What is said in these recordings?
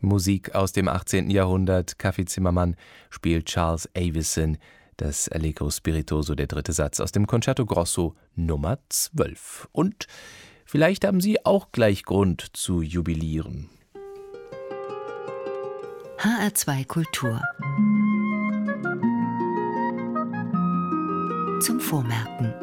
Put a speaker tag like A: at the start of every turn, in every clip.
A: Musik aus dem 18. Jahrhundert. Kaffeezimmermann spielt Charles Avison, das Allegro Spiritoso, der dritte Satz aus dem Concerto Grosso Nummer 12. Und vielleicht haben Sie auch gleich Grund zu jubilieren.
B: HR2 Kultur zum Vormerken.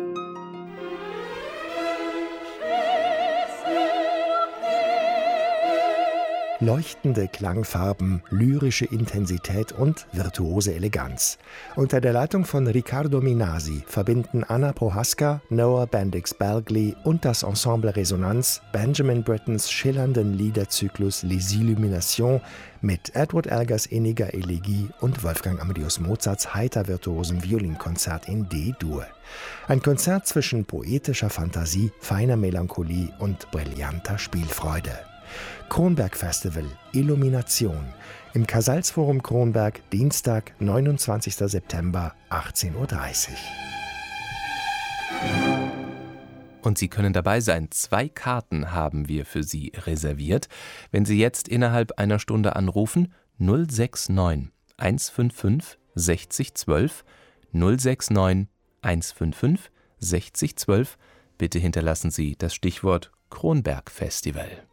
C: Leuchtende Klangfarben, lyrische Intensität und virtuose Eleganz. Unter der Leitung von Riccardo Minasi verbinden Anna Prohaska, Noah Bendix-Bergli und das Ensemble Resonanz Benjamin Brittens schillernden Liederzyklus Les Illuminations mit Edward Elgars inniger Elegie und Wolfgang Amadeus Mozarts heiter virtuosem Violinkonzert in D-Dur. Ein Konzert zwischen poetischer Fantasie, feiner Melancholie und brillanter Spielfreude. Kronberg Festival Illumination im Casals-Forum Kronberg, Dienstag, 29. September, 18:30 Uhr.
A: Und Sie können dabei sein. 2 Karten haben wir für Sie reserviert. Wenn Sie jetzt innerhalb einer Stunde anrufen, 069 155 60 12, 069 155 60 12. Bitte hinterlassen Sie das Stichwort Kronberg Festival.